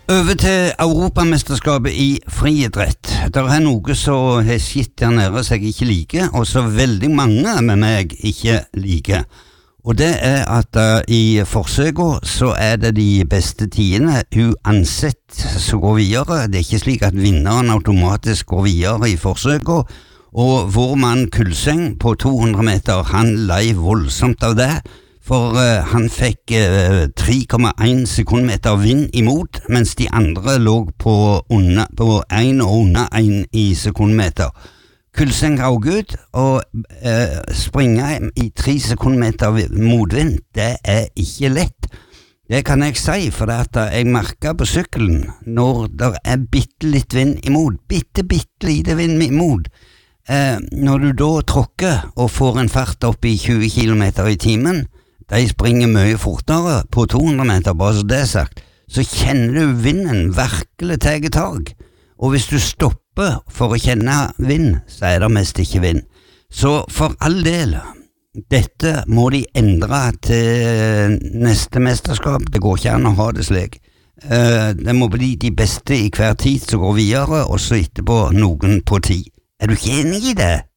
Over til Europamesterskapet i friidrett. Der noe så har skitt der nede som jeg ikke liker, og så veldig mange med meg ikke liker. Og det at i forsøket så det de beste tidene uansett som går videre. Det ikke slik at vinneren automatisk går videre i forsøket, og vår mann Kulseng på 200 meter, han lei voldsomt av det. For han fikk 3,1 sekundmeter vind imot, mens de andre lå på 1 og under 1 i sekundmeter. Kulseng raug ut, og springe i 3 sekundmeter motvind, det ikke lett. Det kan jeg si, for jeg merket på sykkelen, når det bitte litt vind imot, bitte lite vind imot, når du da tråkker og får en fart opp i 20 kilometer i timen, de springer mye fortere på 200 meter, bare så det sagt, så kjenner du vinden virkelig tege tag. Og hvis du stopper for å kjenne vind, så det mest ikke vind. Så for all del, dette må de endre til neste mesterskap. Det går ikke an å ha det slik. Det må bli de beste i hver tid som går videre, og så etterpå noen på 10. Du ikke enig i det?